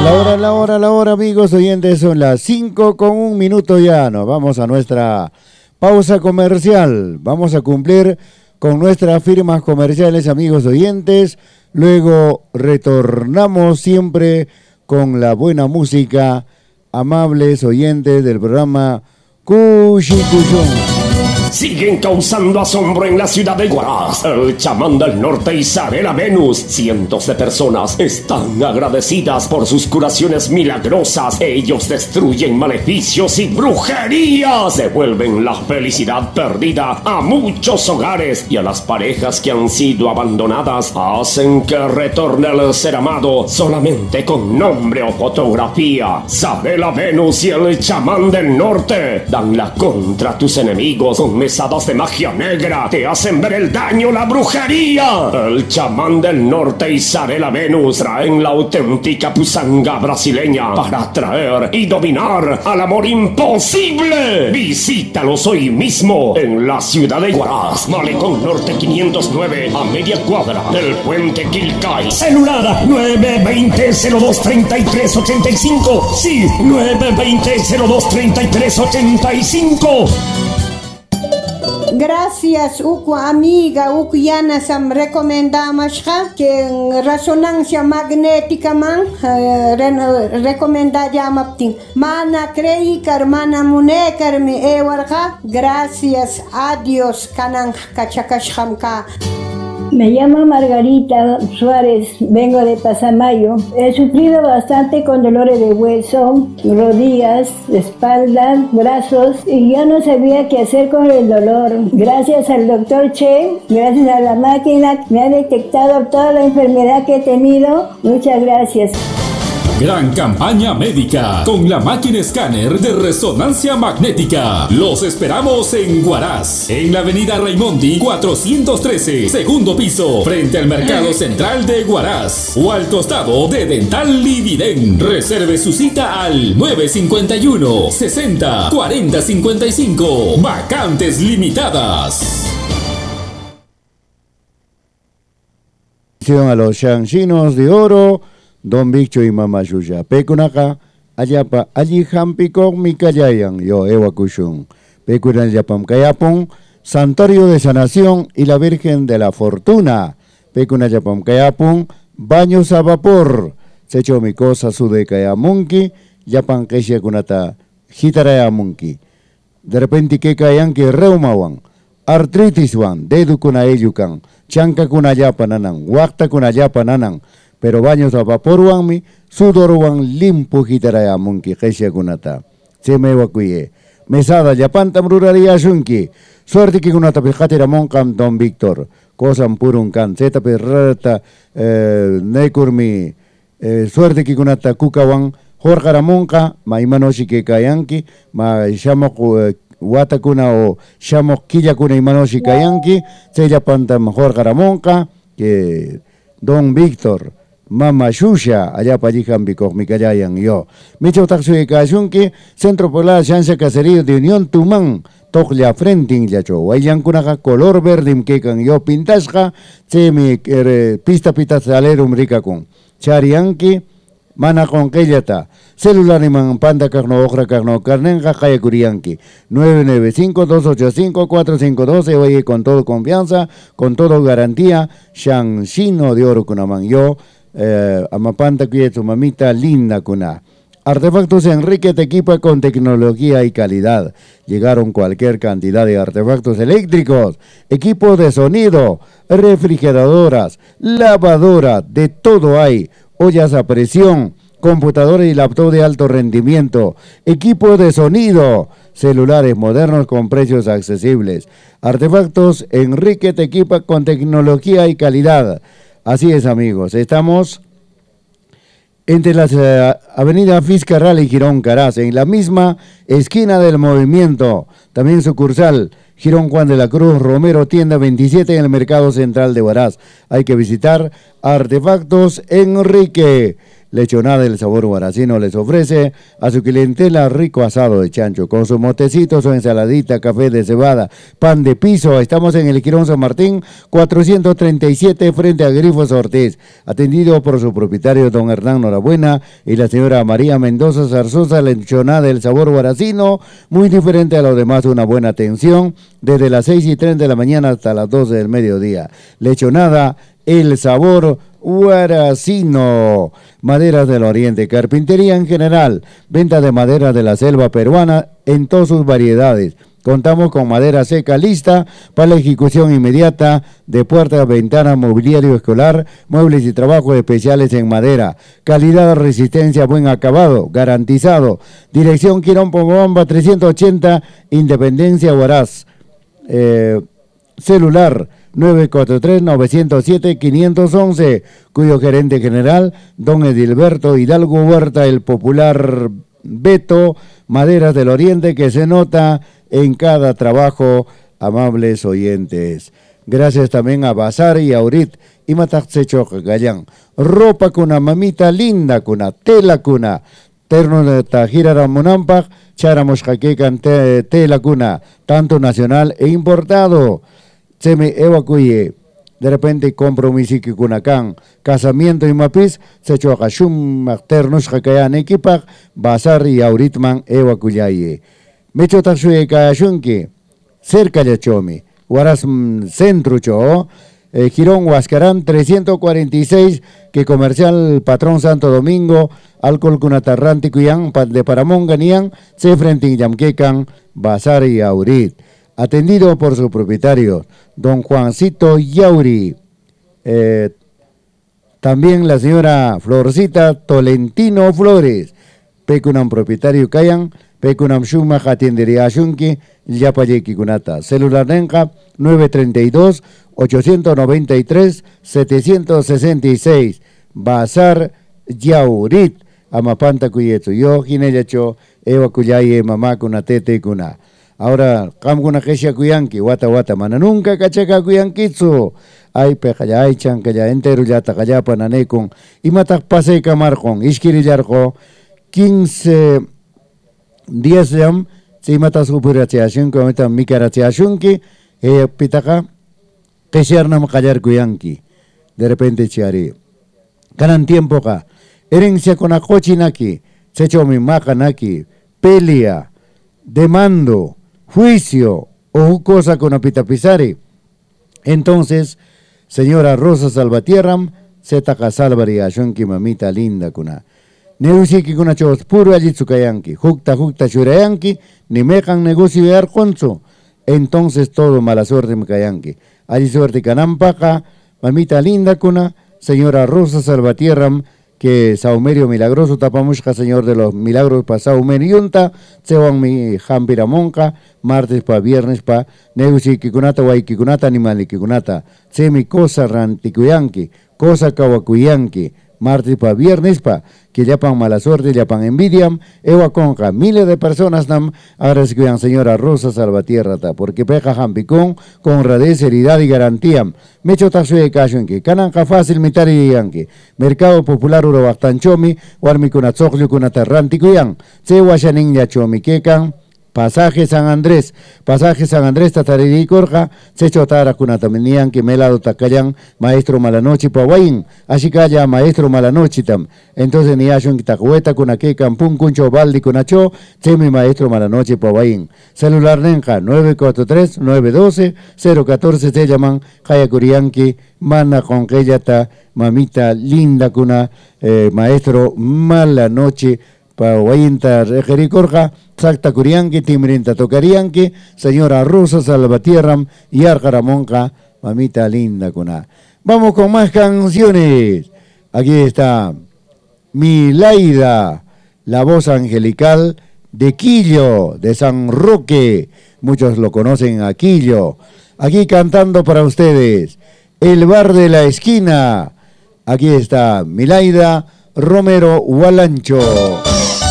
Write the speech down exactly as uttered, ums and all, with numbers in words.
la hora, la hora, la hora, amigos oyentes, son las cinco con un minuto ya. Nos vamos a nuestra pausa comercial. Vamos a cumplir con nuestras firmas comerciales, amigos oyentes. Luego retornamos siempre con la buena música, amables oyentes del programa Cuchicuyón. Siguen causando asombro en la ciudad de Huaraz. El chamán del norte Isabela Venus. Cientos de personas están agradecidas por sus curaciones milagrosas. Ellos destruyen maleficios y brujerías. Devuelven la felicidad perdida a muchos hogares y a las parejas que han sido abandonadas. Hacen que retorne el ser amado solamente con nombre o fotografía. Isabela Venus y el chamán del norte dan la contra tus enemigos con mesadas de magia negra, te hacen ver el daño, la brujería. El chamán del norte y Isabela Venus traen la auténtica pusanga brasileña para atraer y dominar al amor imposible. Visítalos hoy mismo en la ciudad de Huaraz, Malecón Norte quinientos nueve, a media cuadra del puente Quilcay. Celular nueve veinte, cero dos treinta y tres ochenta y cinco. Sí, nueve veinte, cero dos treinta y tres ochenta y cinco. Gracias, Uku amiga, Uku Yana Sam recomendamos que en resonancia magnética man uh, recomenda llamapting. Mana crei mana munekar mi ewarga. Gracias a Dios kanan kachakashkamka. Me llamo Margarita Suárez, vengo de Pasamayo. He sufrido bastante con dolores de hueso, rodillas, espalda, brazos y ya no sabía qué hacer con el dolor. Gracias al doctor Che, gracias a la máquina, me ha detectado toda la enfermedad que he tenido. Muchas gracias. Gran campaña médica con la máquina escáner de resonancia magnética. Los esperamos en Huaraz, en la avenida Raimondi cuatrocientos trece, segundo piso, frente al Mercado Central de Huaraz, o al costado de Dental Lividen. Reserve su cita al nueve cinco uno, sesenta, cuarenta cincuenta y cinco. Vacantes limitadas. A los chanchinos de oro, Don Bicho y Mama Yuya. Pekunaka, Ayapa, allí Hampiko, Mikayayan, yo, Ewa Kushun. Pekunan Yapam Kayapon, Santuario de Sanación y la Virgen de la Fortuna. Pekuna Yapam Kayapon, Baños a Vapor. Secho mi cosa su de Kayamunki, Yapan Kesha Kunata, Hitarayamunki. De repente que Kayanki Reumawan, Artritis wan, Dedu Kuna Eyukan, Chanka Kuna Yapananan, Wakta Kuna Yapananan. Pero baños a vapor wanmi, sudor wan limpo hitaraya munki, gesha kunata. Se me evacué. Mesada, yapanta mruraria shunki. Suerte que kunata pejatera monkam Don Víctor. Cosam purun kan. Zeta perrata, eh, nekurmi. Eh, suerte que kunata kukawan. Jorgara monka, ma imanoshi que kayanki. Ma shamok wata kuna o shamok killa kuna imanoshi kayanki. Se yapanta jorgara monka. Que Don Víctor. Mama Shusha, allá para allí Jambico, Micayayan, yo. Micho Taxu de Cayunque, Centro Polar, Chance Caserío de Unión Tumán, Toglia Frenting, Yacho, Guayan Kunaga, color verde, Mkekan, yo, Pintasja, Chemi, Pista Pita Salerum Ricacun, Charianki, Mana con Keyata, Celular y Man, Panda Carno, Ojra Carno, Carnenja, Jaya Curianki, nueve nueve cinco, dos ocho cinco, cuatro cinco uno dos, oye, con todo confianza, con todo garantía, Shanshino de Oro Kunaman, yo, Eh, Amapanta Quieto, mamita linda kuna. Artefactos Enrique te equipa con tecnología y calidad. Llegaron cualquier cantidad de artefactos eléctricos, equipos de sonido, refrigeradoras, lavadoras, de todo hay. Ollas a presión, computadores y laptop de alto rendimiento, equipos de sonido, celulares modernos con precios accesibles. Artefactos Enrique te equipa con tecnología y calidad. Así es, amigos, estamos entre las uh, avenidas Fiscarral y Girón Caraz, en la misma esquina del movimiento, también sucursal, Girón Juan de la Cruz, Romero, tienda veintisiete en el Mercado Central de Huaraz. Hay que visitar Artefactos Enrique. Lechonada del Sabor Guaracino les ofrece a su clientela rico asado de chancho con su motecito, su ensaladita, café de cebada, pan de piso. Estamos en el Quirón San Martín cuatrocientos treinta y siete frente a Grifos Ortiz, atendido por su propietario don Hernán Norabuena y la señora María Mendoza Zarzosa. Lechonada del Sabor Guaracino, muy diferente a lo demás, una buena atención desde las seis y treinta de la mañana hasta las doce del mediodía. Lechonada el Sabor Guaracino. Maderas del Oriente, carpintería en general, venta de madera de la selva peruana en todas sus variedades. Contamos con madera seca lista para la ejecución inmediata de puertas, ventanas, mobiliario escolar, muebles y trabajos especiales en madera. Calidad, resistencia, buen acabado, garantizado. Dirección Quirón Pomobamba trescientos ochenta, Independencia, Huaraz. Eh, celular nueve cuatro tres, nueve cero siete, cinco uno uno, cuyo gerente general, don Edilberto Hidalgo Huerta, el popular Beto. Maderas del Oriente, que se nota en cada trabajo, amables oyentes. Gracias también a Bazar y Aurit y Mataxecho Gallán. Ropa con mamita linda, con tela cuna. Terno de Tajira Ramonampag, Charamos Jaquecan tela cuna, tanto nacional e importado. Se me evacué. De repente compromiso que Cunacán, casamiento y mapiz, se echó a Cachum, ternos Jacayan equipa, Bazar y Auritman evacuaye. Me echó taxuye Cayashunki, cerca de Chomi, Huaraz Centro Cho, eh, Girón Huascarán trescientos cuarenta y seis, que comercial Patrón Santo Domingo, alcohol Cunatarranti Cuyán, de Paramonganián, se frente en Yamquecan, Bazar y Aurit. Atendido por su propietario, don Juancito Yauri. Eh, también la señora Florcita Tolentino Flores. Pecunam propietario Kayan, Pecunam Shuma Jatinderia Shunki, Yapayeki Kunata. Celular Nenka nueve tres dos, ocho nueve tres, siete seis seis. Bazar Yaurit. Amapanta Cuyeto. Yo, Gineyacho, Eva Cuyaye, Mamá Kunatete Kuna. Ahora, kam kuna kesha kuyanki, wata wata, mana nunca kachaka kuyankitsu. Ay, pekaya, ay, chankaya, entero ya takaya pananekon. Y matak pase kamarkon, iskirillarko, quince días yam, si matas upuratsiashun, kometa mikaratsiashunki, eh, pitaka, kesharnam kallar kuyanki. De repente chiari. Kanan tiempo ka, herencia con acochinaki, secho mi makanaki, pelea, demando, juicio o cosa con apitapisari. Entonces, señora Rosa Salvatierram, se taca salvari a shonki mamita linda kuna. Neusiki kuna chos puro allitsukayanki, jukta jukta churayanki, ni mekan negocio de arconzo. Entonces todo mala suerte me kayanki. Allí suerte canampaca, mamita linda kuna, señora Rosa Salvatierram, que Saumerio Milagroso tapamushka, señor de los milagros pa Saumerio yunta, sewan mi jampira monca, martes pa viernes pa neusi kikunata wai kikunata animali kikunata, semi cosa rantikuyanki, cosa kawakuyanki, martes pa viernes pa, que llapan mala suerte, llapan envidiam, ewa conca, miles de personas nam, agradezcan señora Rosa Salvatierra ta, porque peja jampicón, con honradez, seriedad y garantía, mecho taxue cashuenki, cananca fácil mitari yanki, mercado popular uro bactanchomi, warmi kunatzoklu kunatarrantikuyan, se washanin yachomi kekan, Pasaje San Andrés, pasaje San Andrés, Tatariri Corja, Secho Tara Cunataminian, que melado Tacayan, maestro Malanochi Pawain, así calla maestro Malanochi tam. Entonces ni Ashun Tacueta, Cunaque, Campún, Cuncho, Baldi, Cunacho, Chemi maestro Malanochi Pawain. Celular Nenja, nueve cuatro tres, nueve uno dos, cero uno cuatro, se llaman, Jaya Curianqui, Mana con Keyata, mamita linda Cuna, eh, maestro Malanochi Pawainta Rejericorja, Sacta Curianqui, Timrinta Tocarianqui, señora Rosa Salvatierram y Arjaramonca, mamita linda cuna. Vamos con más canciones. Aquí está Milaida, la voz angelical de Quillo, de San Roque. Muchos lo conocen a Quillo. Aquí cantando para ustedes, El Bar de la Esquina. Aquí está Milaida Romero Hualancho.